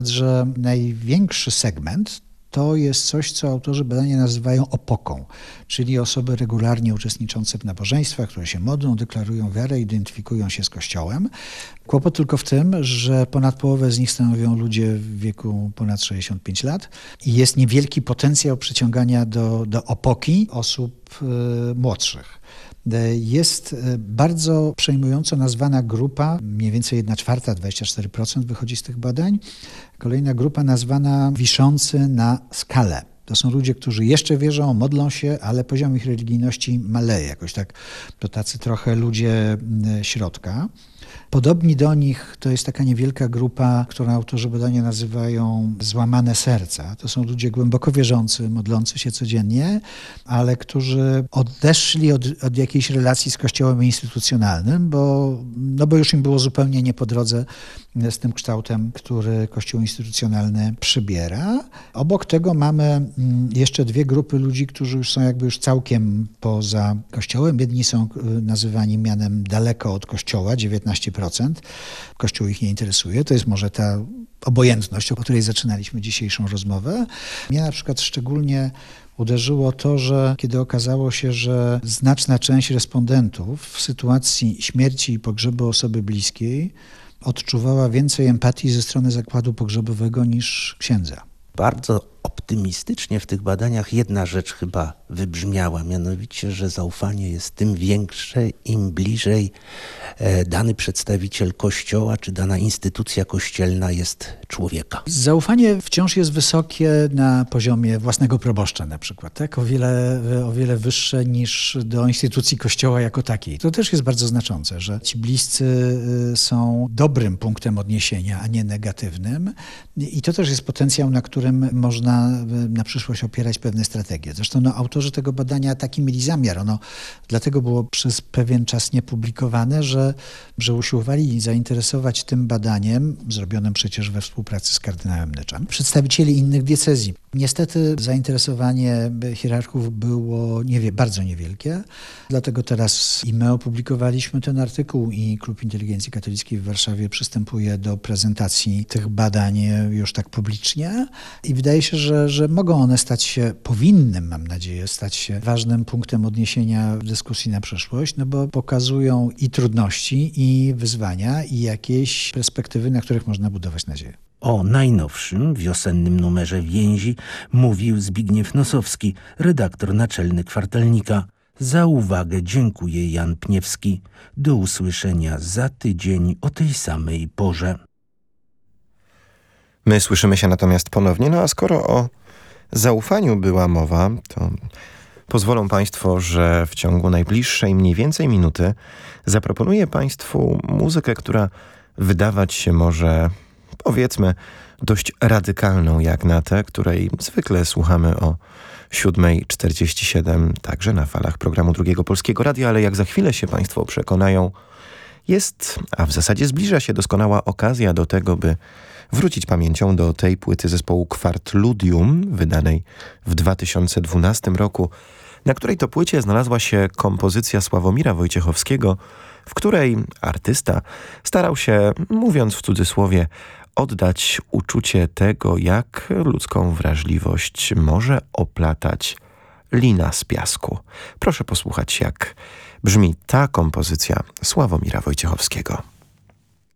że największy segment to jest coś, co autorzy badania nazywają opoką, czyli osoby regularnie uczestniczące w nabożeństwach, które się modlą, deklarują wiarę, identyfikują się z Kościołem. Kłopot tylko w tym, że ponad połowę z nich stanowią ludzie w wieku ponad 65 lat i jest niewielki potencjał przyciągania do opoki osób młodszych. Jest bardzo przejmująco nazwana grupa, mniej więcej 1/4, 24% wychodzi z tych badań. Kolejna grupa nazwana wiszący na skale. To są ludzie, którzy jeszcze wierzą, modlą się, ale poziom ich religijności maleje. Jakoś tak, to tacy trochę ludzie środka. Podobni do nich to jest taka niewielka grupa, którą autorzy badania nazywają złamane serca. To są ludzie głęboko wierzący, modlący się codziennie, ale którzy odeszli od jakiejś relacji z Kościołem instytucjonalnym, bo już im było zupełnie nie po drodze z tym kształtem, który Kościół instytucjonalny przybiera. Obok tego mamy jeszcze dwie grupy ludzi, którzy już są jakby już całkiem poza Kościołem. Jedni są nazywani mianem daleko od Kościoła, 19%. Kościół ich nie interesuje. To jest może ta obojętność, o której zaczynaliśmy dzisiejszą rozmowę. Mnie na przykład szczególnie uderzyło to, że kiedy okazało się, że znaczna część respondentów w sytuacji śmierci i pogrzebu osoby bliskiej odczuwała więcej empatii ze strony zakładu pogrzebowego niż księdza. Bardzo optymistycznie w tych badaniach jedna rzecz chyba wybrzmiała, mianowicie, że zaufanie jest tym większe, im bliżej dany przedstawiciel Kościoła czy dana instytucja kościelna jest człowieka. Zaufanie wciąż jest wysokie na poziomie własnego proboszcza na przykład, tak? O wiele wyższe niż do instytucji Kościoła jako takiej. To też jest bardzo znaczące, że ci bliscy są dobrym punktem odniesienia, a nie negatywnym. I to też jest potencjał, na którym można na przyszłość opierać pewne strategie. Zresztą autorzy tego badania taki mieli zamiar. Ono dlatego było przez pewien czas niepublikowane, że usiłowali zainteresować tym badaniem, zrobionym przecież we współpracy z kardynałem Nyczem, przedstawicieli innych diecezji. Niestety zainteresowanie hierarchów było bardzo niewielkie, dlatego teraz i my opublikowaliśmy ten artykuł i Klub Inteligencji Katolickiej w Warszawie przystępuje do prezentacji tych badań już tak publicznie i wydaje się, że mogą one powinny, mam nadzieję, stać się ważnym punktem odniesienia w dyskusji na przyszłość, bo pokazują i trudności, i wyzwania, i jakieś perspektywy, na których można budować nadzieję. O najnowszym, wiosennym numerze Więzi mówił Zbigniew Nosowski, redaktor naczelny Kwartalnika. Za uwagę dziękuję Jan Pniewski. Do usłyszenia za tydzień o tej samej porze. My słyszymy się natomiast ponownie, a skoro o zaufaniu była mowa, to pozwolą Państwo, że w ciągu najbliższej mniej więcej minuty zaproponuję Państwu muzykę, która wydawać się może, powiedzmy, dość radykalną jak na tę, której zwykle słuchamy o 7:47, także na falach programu Drugiego Polskiego Radia, ale jak za chwilę się Państwo przekonają, jest, a w zasadzie zbliża się doskonała okazja do tego, by wrócić pamięcią do tej płyty zespołu Kwartludium, wydanej w 2012 roku, na której to płycie znalazła się kompozycja Sławomira Wojciechowskiego, w której artysta starał się, mówiąc w cudzysłowie, oddać uczucie tego, jak ludzką wrażliwość może oplatać lina z piasku. Proszę posłuchać, jak brzmi ta kompozycja Sławomira Wojciechowskiego.